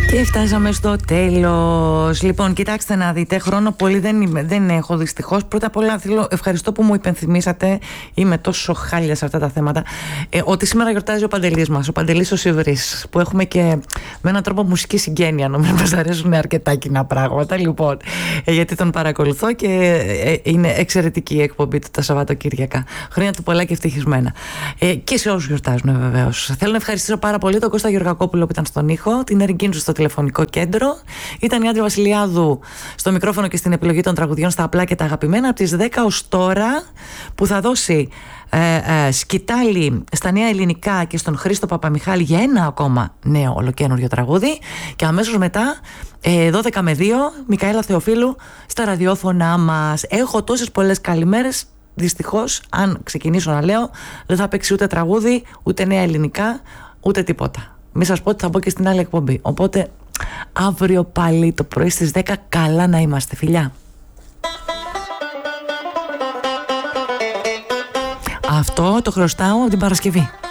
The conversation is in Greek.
Και φτάσαμε στο τέλος. Λοιπόν, κοιτάξτε να δείτε, χρόνο πολύ δεν έχω δυστυχώς. Πρώτα απ' όλα ευχαριστώ που μου υπενθυμίσατε. Είμαι τόσο χάλια σε αυτά τα θέματα. Ότι σήμερα γιορτάζει ο Παντελής μας, ο Παντελής ο Σιβρής, που έχουμε και με έναν τρόπο μουσική συγγένεια. Νομίζω μας αρέσουν αρκετά κοινά πράγματα. Λοιπόν, γιατί τον παρακολουθώ και είναι εξαιρετική η εκπομπή του τα Σαββατοκύριακα. Χρόνια του πολλά και ευτυχισμένα. Και σε όσους γιορτάζουν βεβαίως. Θέλω να ευχαριστήσω πάρα πολύ τον Κώστα Γεωργακόπουλο που ήταν στον ήχο, την Ερικίνου στο τηλεφωνικό κέντρο. Ήταν η Άντρη Βασιλιάδου στο μικρόφωνο και στην επιλογή των τραγουδιών στα απλά και τα αγαπημένα από τις 10 ως τώρα, που θα δώσει σκητάλη στα νέα ελληνικά και στον Χρήστο Παπαμιχάλη για ένα ακόμα νέο ολοκαίνουργιο τραγούδι. Και αμέσως μετά 12 με 2 Μικαέλα Θεοφίλου στα ραδιόφωνά μας. Έχω τόσες πολλές καλημέρες. Δυστυχώς, αν ξεκινήσω να λέω, δεν θα παίξει ούτε τραγούδι, ούτε νέα ελληνικά, ούτε τίποτα. Μη σας πω ότι θα μπω και στην άλλη εκπομπή. Οπότε αύριο πάλι το πρωί στις 10 καλά να είμαστε, φιλιά. Αυτό το χρωστάω από την Παρασκευή.